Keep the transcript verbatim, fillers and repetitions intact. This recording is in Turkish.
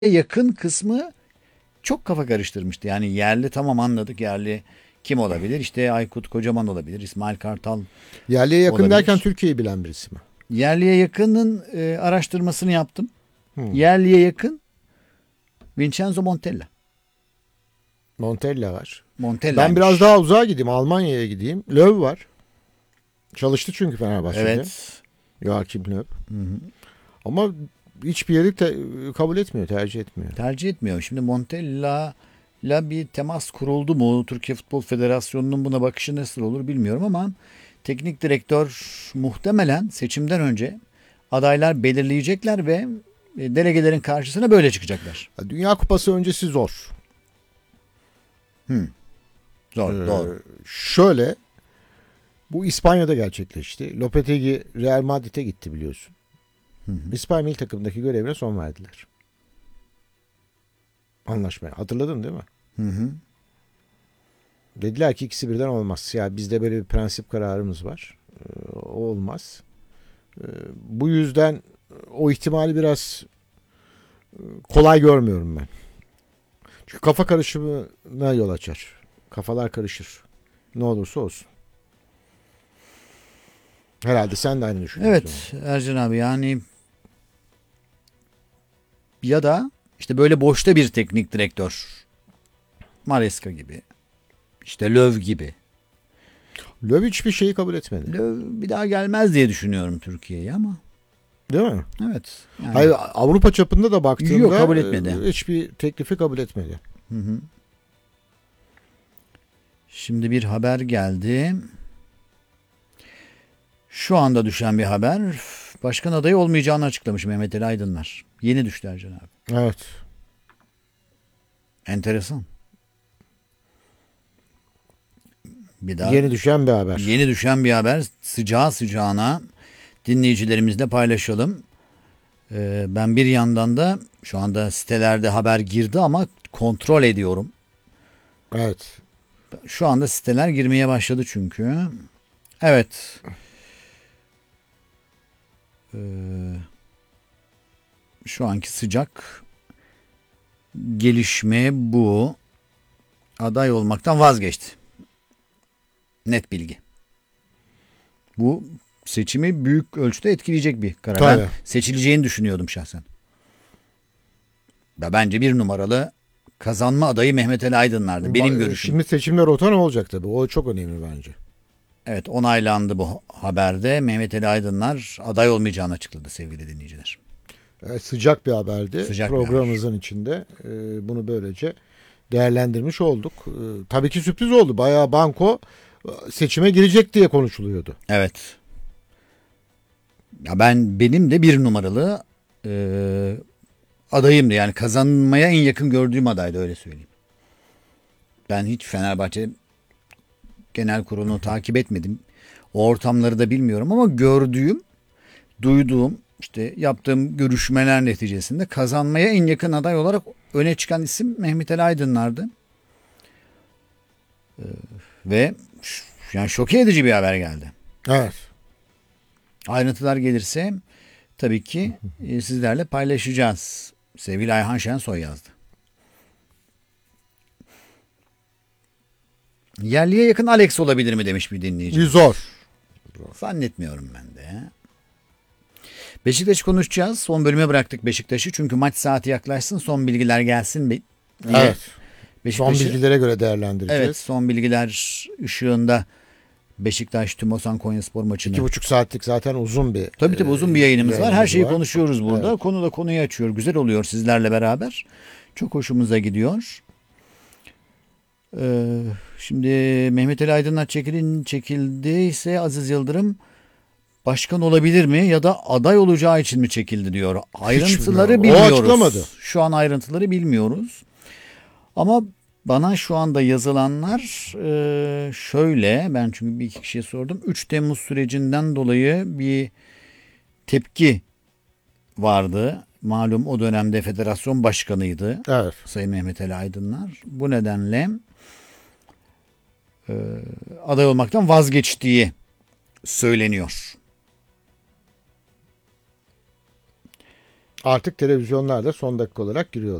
yakın kısmı çok kafa karıştırmıştı. Yani yerli tamam anladık. Yerli kim olabilir? İşte Aykut Kocaman olabilir. İsmail Kartal Yerliye yakın derken olabilir. Türkiye'yi bilen birisi mi? Yerliye yakının e, araştırmasını yaptım. Hmm. Yerliye yakın Vincenzo Montella. Montella var. Ben biraz Montella'ymış. daha uzağa gideyim. Almanya'ya gideyim. Löw var. Çalıştı çünkü Fenerbahçe'de. Evet. Joachim Löw. Hı hı. Ama hiçbir yeri te- kabul etmiyor, tercih etmiyor. Tercih etmiyor. Şimdi Montella ile bir temas kuruldu mu? Türkiye Futbol Federasyonu'nun buna bakışı nasıl olur bilmiyorum ama teknik direktör muhtemelen seçimden önce adaylar belirleyecekler ve e, delegelerin karşısına böyle çıkacaklar. Dünya Kupası öncesi zor. Hmm, zor, Ee, doğru. şöyle, bu İspanya'da gerçekleşti. Lopetegui Real Madrid'e gitti biliyorsun. Hı hı. İspanya milli takımdaki görevine son verdiler. Anlaşmaya. Hatırladın değil mi? Hı hı. Dediler ki ikisi birden olmaz. Ya bizde böyle bir prensip kararımız var. Ee, o olmaz. Ee, bu yüzden o ihtimali biraz kolay görmüyorum ben. Çünkü kafa karışımına yol açar. Kafalar karışır. Ne olursa olsun. Herhalde sen de aynı düşünüyorsun. Evet Ercan abi yani ya da işte böyle boşta bir teknik direktör. Maresca gibi. İşte Löw gibi. Löw hiçbir şeyi kabul etmedi. Löw bir daha gelmez diye düşünüyorum Türkiye'ye ama. Değil mi? Evet. Yani Hayır, Avrupa çapında da yok baktığında kabul etmedi. e, hiçbir teklifi kabul etmedi. Hı hı. Şimdi bir haber geldi. Şu anda düşen bir haber. Başkan adayı olmayacağını açıklamış Mehmet Ali Aydınlar. Yeni düştü Ercan abi. Evet. Enteresan. Bir daha Yeni düşen bir haber. yeni düşen bir haber. Sıcağı sıcağına dinleyicilerimizle paylaşalım. Ee, ben bir yandan da şu anda sitelerde haber girdi ama kontrol ediyorum. Evet. Şu anda siteler girmeye başladı çünkü. Evet. Ee, şu anki sıcak gelişme bu. Aday olmaktan vazgeçti. Net bilgi. Bu seçimi büyük ölçüde etkileyecek bir karar. Ben Tabii. seçileceğini düşünüyordum şahsen. Ve bence bir numaralı kazanma adayı Mehmet Ali Aydınlar'dı. Benim Ba- görüşüm. Şimdi seçimler olsa ne olacak tabii. O çok önemli bence. Evet onaylandı bu haberde. Mehmet Ali Aydınlar aday olmayacağını açıkladı sevgili dinleyiciler. Evet, sıcak bir haberdi. Sıcak bir haber. Programımızın içinde e, bunu böylece değerlendirmiş olduk. E, tabii ki sürpriz oldu. Bayağı banko e, seçime girecek diye konuşuluyordu. Evet. Ya ben benim de bir numaralı e, adayımdı. Yani kazanmaya en yakın gördüğüm adaydı öyle söyleyeyim. Ben hiç Fenerbahçe genel kurulunu takip etmedim. O ortamları da bilmiyorum ama gördüğüm, duyduğum, işte yaptığım görüşmeler neticesinde kazanmaya en yakın aday olarak öne çıkan isim Mehmet Ali Aydınlar'dı. Ee, ve ş- yani şoke edici bir haber geldi. Evet. Ayrıntılar gelirse tabii ki e, sizlerle paylaşacağız. Sevgili Ayhan Şensoy yazdı. Yerliye yakın Alex olabilir mi demiş bir dinleyicimiz. Zor. Zannetmiyorum ben de. Beşiktaş'ı konuşacağız. Son bölüme bıraktık Beşiktaş'ı. Çünkü maç saati yaklaşsın son bilgiler gelsin diye. Evet. Son Beşiktaş'ı bilgilere göre evet değerlendireceğiz. son bilgiler ışığında Beşiktaş Tümosan Konyaspor maçını. İki buçuk saatlik zaten uzun bir Tabii tabii uzun bir e, yayınımız var. Her şeyi var. konuşuyoruz burada. Evet. Konu da konuyu açıyor. Güzel oluyor sizlerle beraber. Çok hoşumuza gidiyor. Ee, şimdi Mehmet Ali Aydınlar çekilin çekildiyse Aziz Yıldırım başkan olabilir mi ya da aday olacağı için mi çekildi diyor. Ayrıntıları bilmiyorum. O bilmiyoruz. açıklamadı. Şu an ayrıntıları bilmiyoruz. Ama bana şu anda yazılanlar e, şöyle. Ben çünkü bir iki kişiye sordum. üç Temmuz sürecinden dolayı bir tepki vardı. Malum o dönemde federasyon başkanıydı. Evet. Sayın Mehmet Ali Aydınlar. Bu nedenle e, aday olmaktan vazgeçtiği söyleniyor. Artık televizyonlarda son dakika olarak giriyorlar.